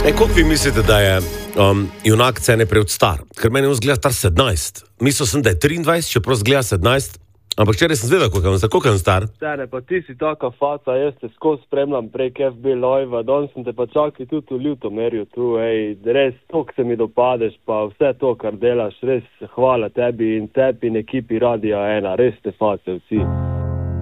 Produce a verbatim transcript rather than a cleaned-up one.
E, koliko vi mislite, da je um, junak Cene Prevc star? Ker meni on zgleda star sedemnajst. Mislil sem, da je triindvajset, čeprav zgleda sedemnajst. Ampak včeraj sem zvedel, koliko je on, koliko je on star. Cene, pa ti si taka faca, jaz te skozi spremljam prek F B Live, danes sem te pa čakal tudi v Ljutomerju tu, ej, res, toliko se mi dopadeš, pa vse to, kar delaš, res hvala tebi in tebi in ekipi Radia ena, res te face vsi.